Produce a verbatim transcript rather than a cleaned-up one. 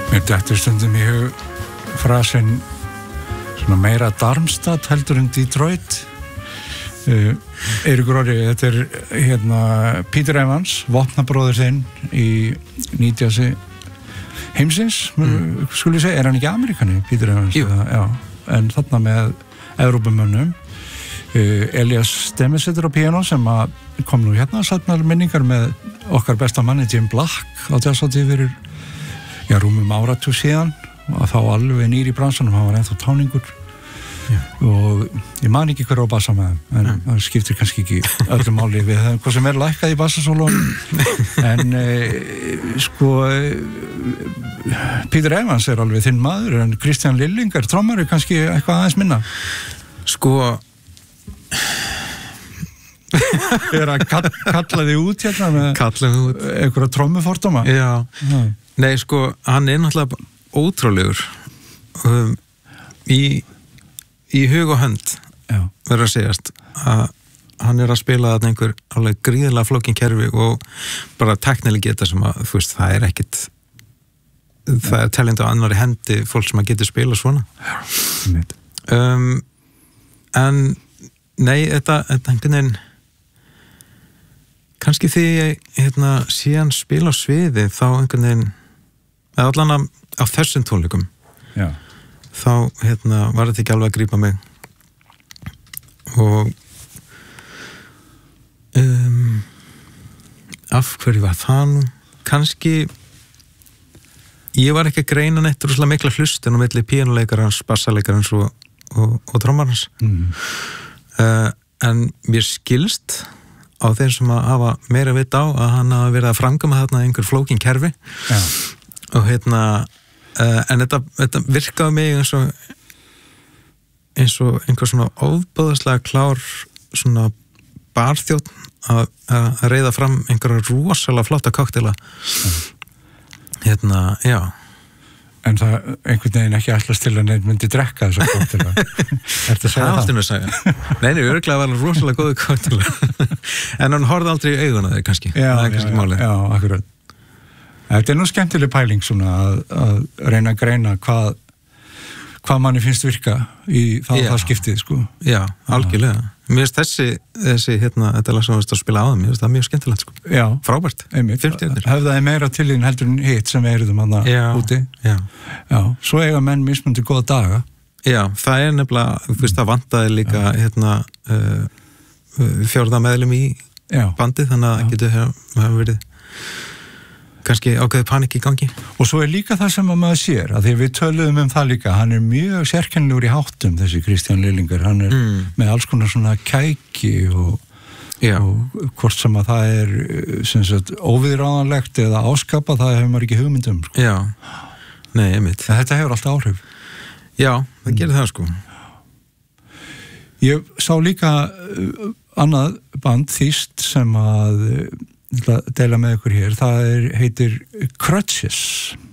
Mér dettur stundum í hug frasinn svona meira Darmstadt heldur en Detroit. uh, Eiríkur Orri, þetta er hérna Peter Evans, vopnabróðir þinn í nítjási heimsins, mm. skulle ég segja, er hann ekki Amerikani, Peter Evans? Jú. Já, en þarna með Evrópumönnum. uh, Elias Stemmesetter á piano sem að kom nú hérna safnar minningar með okkar besta manni Jim Black á jazzhátíð fyrir já, rúmum áratug síðan og þá alveg nýr í bransanum, hann var ennþá táningur. Já. Og ég man ekki hver á bassa með þeim en það skiptir kannski ekki öllu máli við það hvað sem er lækkað í bassasólónum en e, sko e, Peter Evans er alveg þinn maður en Kristján Lillinger, trommari kannski eitthvað aðeins minna sko er að kall, kalla þig út hérna með einhverja trommufordóma. Já, Já. Nei sko hann er náttúrulega ótrúlegur um, í í hug og hönd verður að segjast að hann er að spila þarna einhver alveg gríðarlega flókin kerfi og bara teknileg geta sem að þú veist, það er ekkit það er talent á annari hendi fólk sem að geta spila svona um, en nei, þetta, þetta einhvern veginn kannski því ég hérna, síðan spila á sviði þá einhvern veginn eða allan að á þessum tónleikum Já þá hérna, var þetta ekki alveg að grípa mig og um, af hverju var það nú kannski ég var ekki að greina neitt rosalega mikla hlustun á milli píanuleikarans, bassalekarans og, og, og trommarans mm. uh, en mér skilst á þeir sem að hafa meira vit á að hann hafa verið að framkvæma þarna einhver flókin kerfi Já. Og hérna Uh, en þetta, þetta virkaði mig eins og eins og einhver svona ofböðslega klár svona barþjótt að, að reiða fram einhverja rosalega flotta koktela mm. hérna, já En það einhvern veginn ekki ætlast til að neitt myndi drekka þessa koktela Ertu að segja það? Það áttum að segja Nei, nei, örglega var hann rosalega góðu koktela en hann horfði aldrei í auguna þeir kannski Já, það er kannski já, málið Já, akkurat Þetta er nú skemmtileg pæling svona að, að reyna að greina hvað hvað manni finnst virka í það, það skiptið sko. Já, algjörlega. Mér finnst þessi, þessi hérna, þetta lag sem við erum að spila á það, mér finnst það mjög skemmtilegt sko. Já. Frábært. Höfðaði meira til þín heldur en hitt sem við erum þarna úti. Já. Já. Svo eiga menn mismundi góða daga. Já, það er nefnilega, þú veist, það vantaði líka Já. hérna uh, fjórða meðlum í Já. bandið, þannig að það getur hafa verið kannski ákveði panik í gangi. Og svo er líka það sem að maður sér, að því við töluðum um það líka, hann er mjög sérkennilegur í háttum, þessi Kristján Lillinger, hann er mm. með alls konar svona kæki og, og hvort sem að það er sem sagt óviðráðanlegt eða áskapa, það hefur maður ekki hugmyndum. Sko. Já, nei, einmitt. En þetta hefur alltaf áhrif. Já, það mm. gerir það sko. Ég sá líka annað band þýst sem að að deila með ykkur hér, það er, heitir Crutches